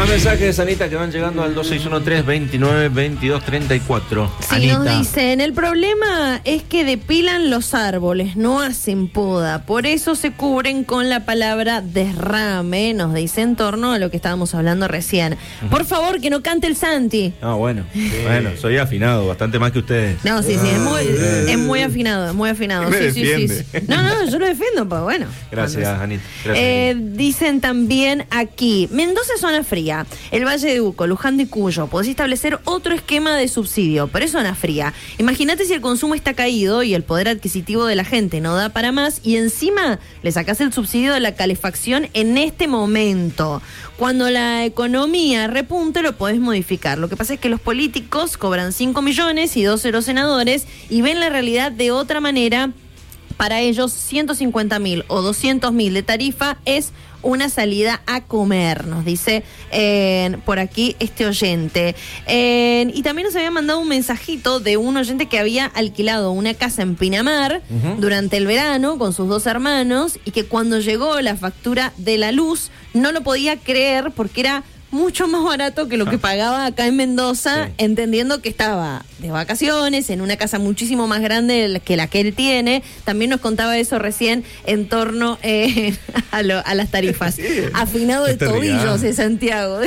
Más mensajes, Anita, que van llegando al 2613-292234. Sí, Anita. nos dicen, el problema es que depilan los árboles, no hacen poda, por eso se cubren con la palabra derrame, nos dice en torno a lo que estábamos hablando recién. Por favor, que no cante el Santi. Ah, bueno, bueno, soy afinado, bastante más que ustedes. No, sí, es muy afinado, es muy afinado. Me Sí. defiende. No, yo lo defiendo, pues bueno. Gracias, Anita. Gracias, Anita. Dicen también aquí, Mendoza es zona fría, el Valle de Uco, Luján de Cuyo, podés establecer otro esquema de subsidio, pero es zona fría. Imagínate si el consumo está caído y el poder adquisitivo de la gente no da para más y encima le sacás el subsidio de la calefacción en este momento. Cuando la economía repunte lo podés modificar. Lo que pasa es que los políticos cobran 5 millones y 12 los senadores y ven la realidad de otra manera. Para ellos 150.000 o 200.000 de tarifa es una salida a comer, nos dice por aquí este oyente. Y también nos había mandado un mensajito de un oyente que había alquilado una casa en Pinamar durante el verano con sus 2 hermanos y que cuando llegó la factura de la luz no lo podía creer porque era mucho más barato que lo que pagaba acá en Mendoza, sí, entendiendo que estaba de vacaciones en una casa muchísimo más grande que la que él tiene. También nos contaba eso recién en torno a las tarifas. Sí, afinado de tobillos de Santiago.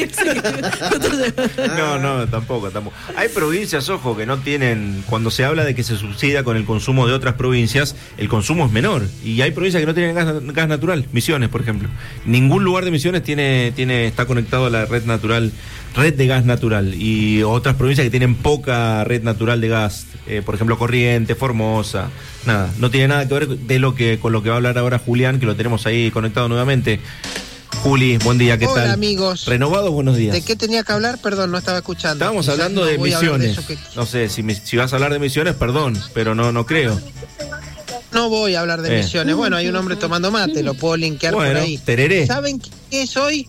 No, tampoco. Hay provincias, ojo, que no tienen, cuando se habla de que se subsidia con el consumo de otras provincias, el consumo es menor. Y hay provincias que no tienen gas natural. Misiones, por ejemplo. Ningún lugar de Misiones está conectado a la red de gas natural, y otras provincias que tienen poca red natural de gas, por ejemplo Corrientes, Formosa, nada, no tiene nada que ver con lo que va a hablar ahora Julián, que lo tenemos ahí conectado nuevamente. Juli, buen día, ¿qué tal? Hola, amigos. Renovados, buenos días. ¿De qué tenía que hablar? Perdón, no estaba escuchando. Estábamos hablando de Misiones. No sé, si vas a hablar de Misiones, perdón, pero no creo. No voy a hablar de Misiones. Bueno, hay un hombre tomando mate, lo puedo linkear por ahí. Tereré. ¿Saben qué es hoy?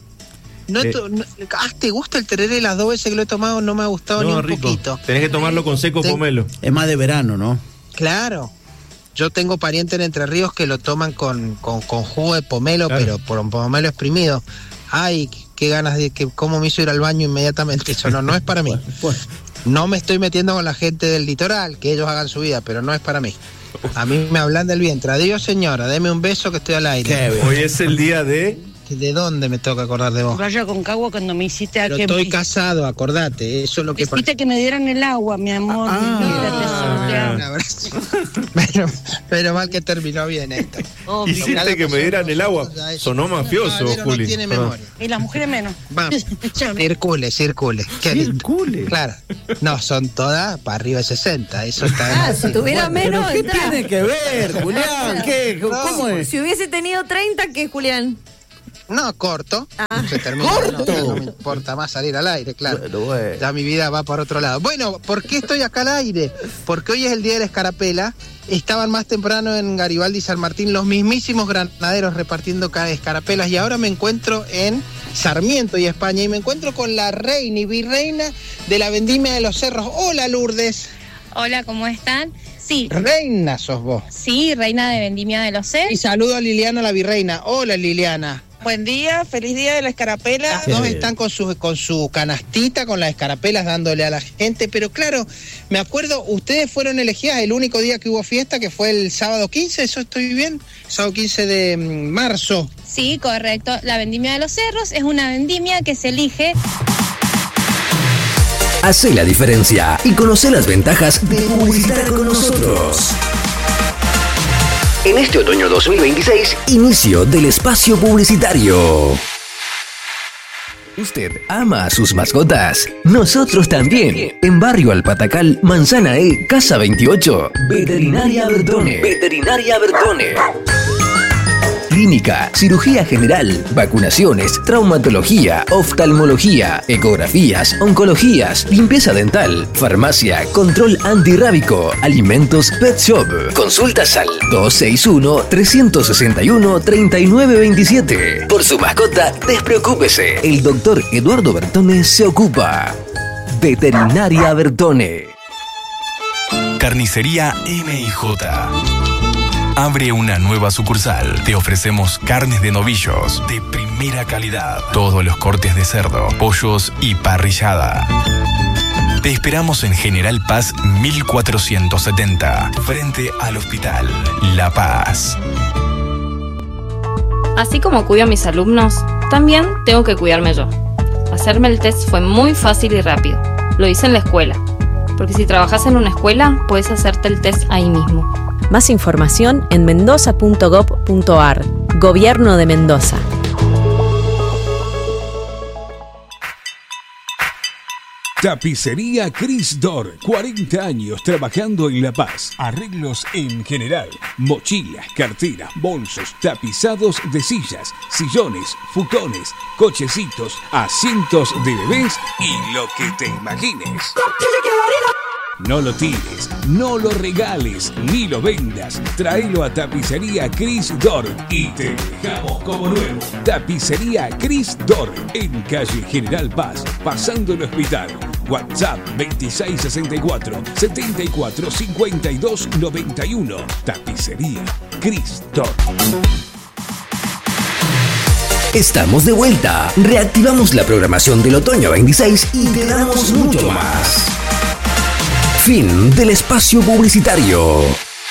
¿Te gusta el tereré? Las 2 veces que lo he tomado no me ha gustado ni un rico. poquito. Tenés que tomarlo con seco pomelo. Es más de verano, ¿no? Claro. Yo tengo parientes en Entre Ríos que lo toman con jugo de pomelo, claro, pero por un pomelo exprimido. Ay, qué ganas de que cómo me hizo ir al baño inmediatamente. Eso no es para mí. No me estoy metiendo con la gente del litoral, que ellos hagan su vida, pero no es para mí. A mí me hablan del vientre. Adiós, señora, deme un beso que estoy al aire. Hoy es el día de... ¿De dónde me toca acordar de vos? Vaya con Cagua cuando me hiciste a Pero que estoy casado, acordate, eso es lo que pasa. Hiciste que me dieran el agua, mi amor. Un abrazo. Pero mal que terminó bien esto. Hiciste que me dieran el agua. Sonó mafioso, Juli. No tiene memoria. Y las mujeres menos. Vamos. Circule. Circule. Claro. No, son todas para arriba de 60. Eso está. Si tuviera menos, ¿qué tiene que ver, Julián? ¿Cómo es? Si hubiese tenido 30, ¿qué, Julián? No, corto. Se termina. ¿Corto? No me importa más salir al aire, claro. Bueno. Ya mi vida va por otro lado. Bueno, ¿por qué estoy acá al aire? Porque hoy es el día de la escarapela. Estaban más temprano en Garibaldi y San Martín los mismísimos granaderos repartiendo escarapelas, y ahora me encuentro en Sarmiento y España, y me encuentro con la reina y virreina de la Vendimia de los Cerros. Hola, Lourdes. Hola, ¿cómo están? Sí. Reina sos vos. Sí, reina de Vendimia de los Cerros. Y saludo a Liliana, la virreina. Hola, Liliana. Buen día, feliz día de la escarapela. Las dos están con su canastita, con las escarapelas, dándole a la gente. Pero claro, me acuerdo, ustedes fueron elegidas el único día que hubo fiesta, que fue el sábado 15, ¿eso estoy bien? Sábado 15 de marzo. Sí, correcto. La Vendimia de los Cerros es una vendimia que se elige. Hacé la diferencia y conoce las ventajas de publicitar con nosotros. En este otoño 2026, inicio del espacio publicitario. ¿Usted ama a sus mascotas? Nosotros también. En Barrio Alpatacal, Manzana E, Casa 28. Veterinaria Bertone. Veterinaria Bertone. Clínica, cirugía general, vacunaciones, traumatología, oftalmología, ecografías, oncologías, limpieza dental, farmacia, control antirrábico, alimentos, pet shop. Consultas al 261-361-3927. Por su mascota, despreocúpese. El doctor Eduardo Bertone se ocupa. Veterinaria Bertone. Carnicería M&J. abre una nueva sucursal. Te ofrecemos carnes de novillos de primera calidad, todos los cortes de cerdo, pollos y parrillada. Te esperamos en General Paz 1470, frente al Hospital La Paz. Así como cuido a mis alumnos, también tengo que cuidarme yo. Hacerme el test fue muy fácil y rápido. Lo hice en la escuela. Porque si trabajas en una escuela, puedes hacerte el test ahí mismo. Más información en mendoza.gov.ar. Gobierno de Mendoza. Tapicería Cris Dor, 40 años trabajando en La Paz. Arreglos en general, mochilas, carteras, bolsos, tapizados de sillas, sillones, futones, cochecitos, asientos de bebés y lo que te imagines. No lo tires, no lo regales, ni lo vendas. Tráelo a Tapicería Cris Dor y te dejamos como nuevo. Tapicería Cris Dor, en calle General Paz, pasando el hospital. WhatsApp 2664-745291. Tapicería Cris Dor. Estamos de vuelta. Reactivamos la programación del otoño 26 y te damos mucho más. Fin del espacio publicitario.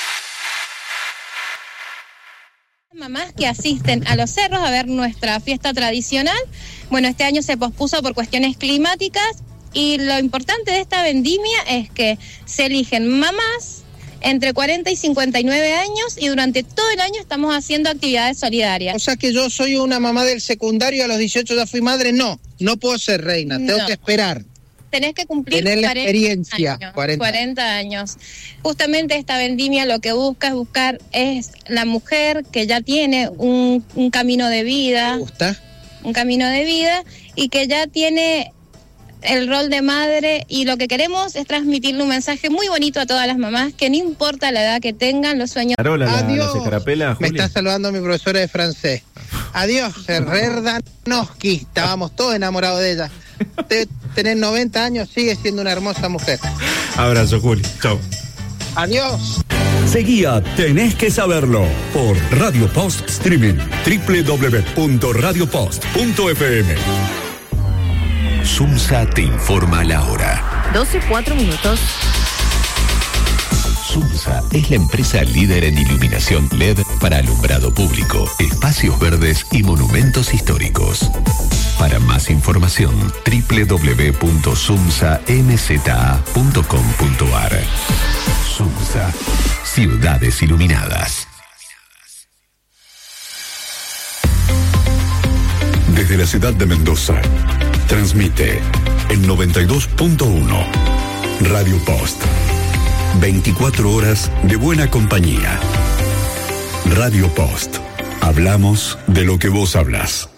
Mamás que asisten a los cerros a ver nuestra fiesta tradicional. Bueno, este año se pospuso por cuestiones climáticas y lo importante de esta vendimia es que se eligen mamás entre 40 y 59 años y durante todo el año estamos haciendo actividades solidarias. O sea que yo soy una mamá del secundario, a los 18 ya fui madre. No puedo ser reina, tengo que esperar. Tenés que cumplir tener la experiencia, años, 40 años. Justamente esta vendimia lo que busca es la mujer que ya tiene un camino de vida. ¿Te gusta? Un camino de vida y que ya tiene el rol de madre, y lo que queremos es transmitirle un mensaje muy bonito a todas las mamás, que no importa la edad que tengan, los sueños. Adiós. Escarapela, me está saludando mi profesora de francés. Adiós, Herrera-Noski. Estábamos todos enamorados de ella. Tener 90 años, sigue siendo una hermosa mujer. Abrazo, Juli. Chao. Adiós. Seguí a Tenés que Saberlo por Radio Post Streaming, www.radiopost.fm. SUMSA te informa la hora. 12:04. SUMSA es la empresa líder en iluminación LED para alumbrado público, espacios verdes y monumentos históricos. Para más información, www.sumsamza.com.ar. SUMSA, ciudades iluminadas. Desde la ciudad de Mendoza, transmite el 92.1 Radio Post. 24 horas de buena compañía. Radio Post. Hablamos de lo que vos hablas.